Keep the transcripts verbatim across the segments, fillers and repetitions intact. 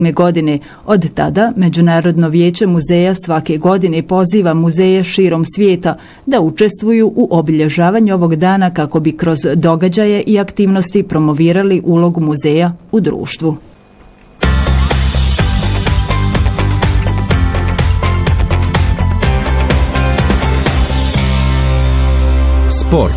godine. Od tada Međunarodno vijeće muzeja svake godine poziva muzeje širom svijeta da učestvuju u obilježavanju ovog dana kako bi kroz događaje i aktivnosti promovirali ulogu muzeja u društvu. Sport.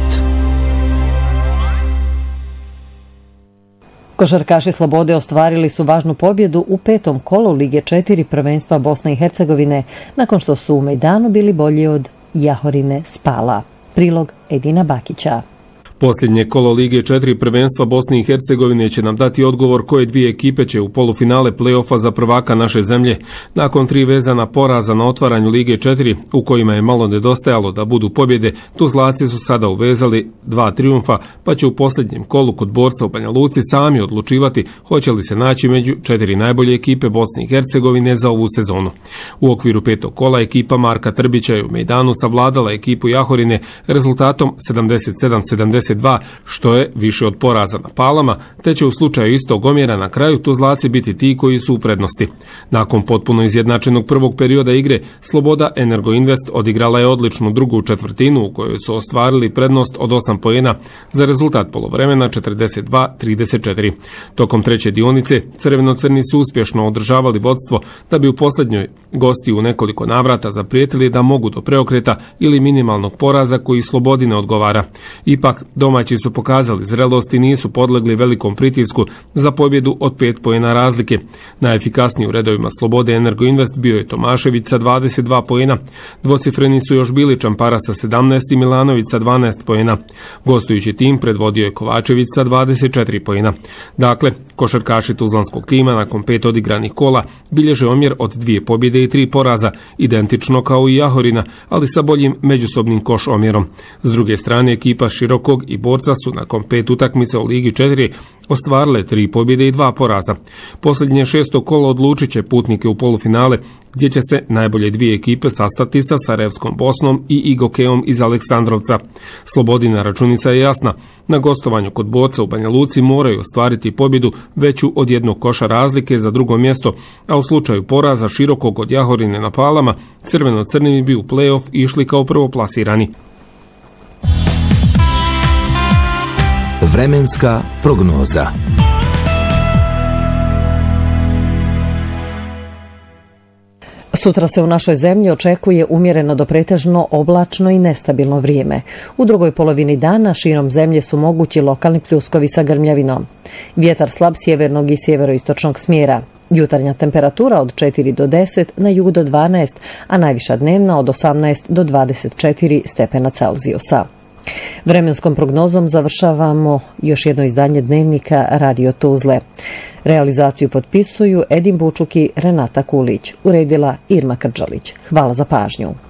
Košarkaši Slobode ostvarili su važnu pobjedu u petom kolu Lige četiri prvenstva Bosne i Hercegovine nakon što su u Mejdanu bili bolji od Jahorine Spala. Prilog Edina Bakića. Posljednje kolo Lige četiri prvenstva Bosne i Hercegovine će nam dati odgovor koje dvije ekipe će u polufinale play-offa za prvaka naše zemlje. Nakon tri vezana poraza na otvaranju Lige četiri, u kojima je malo nedostajalo da budu pobjede, Tuzlaci su sada uvezali dva trijumfa, pa će u posljednjem kolu kod borca u Banja Luci sami odlučivati hoće li se naći među četiri najbolje ekipe Bosne i Hercegovine za ovu sezonu. U okviru petog kola ekipa Marka Trbića je u Mejdanu savladala ekipu Jahorine rezultatom sedamdeset sedam sedamdeset dva, što je više od poraza na Palama, te će u slučaju istog omjera na kraju Tuzlaci biti ti koji su u prednosti. Nakon potpuno izjednačenog prvog perioda igre, Sloboda Energoinvest odigrala je odličnu drugu četvrtinu u kojoj su ostvarili prednost od osam poena za rezultat polovremena četrdeset dva trideset četiri. Tokom treće dionice, crveno-crni su uspješno održavali vodstvo da bi u posljednjoj gosti u nekoliko navrata zaprijetili da mogu do preokreta ili minimalnog poraza koji Slobodi ne odgovara. Ipak, domaći su pokazali zrelost i nisu podlegli velikom pritisku za pobjedu od pet poena razlike. Najefikasniji u redovima Slobode Energoinvest bio je Tomašević sa dvadeset dva poena. Dvocifreni su još bili Čampara sa sedamnaest i Milanović sa dvanaest poena. Gostujući tim predvodio je Kovačević sa dvadeset četiri poena. Dakle, košarkaši tuzlanskog tima nakon pet odigranih kola bilježe omjer od dvije pobjede i tri poraza, identično kao i Jahorina, ali sa boljim međusobnim koš omjerom. S druge strane, ekipa Širokog i Borca su nakon pet utakmica u Ligi četiri ostvarile tri pobjede i dva poraza. Posljednje šesto kolo odlučit će putnike u polufinale, gdje će se najbolje dvije ekipe sastati sa Sarajevskom Bosnom i Igokeom iz Aleksandrovca. Slobodina računica je jasna. Na gostovanju kod Borca u Banja Luci moraju ostvariti pobjedu veću od jednog koša razlike za drugo mjesto, a u slučaju poraza Širokog od Jahorine na Palama, crveno-crni bi u play-off išli kao prvoplasirani. Vremenska prognoza. Sutra se u našoj zemlji očekuje umjereno do pretežno oblačno i nestabilno vrijeme. U drugoj polovini dana širom zemlje su mogući lokalni pljuskovi sa grmljavinom. Vjetar slab sjevernog i sjeveroistočnog smjera. Jutarnja temperatura od četiri do deset, na jugu do dvanaest, a najviša dnevna od osamnaest do dvadeset četiri stepena Celzijusa. Vremenskom prognozom završavamo još jedno izdanje dnevnika Radio Tuzle. Realizaciju potpisuju Edin Bučuk i Renata Kulić, uredila Irma Krđalić. Hvala za pažnju.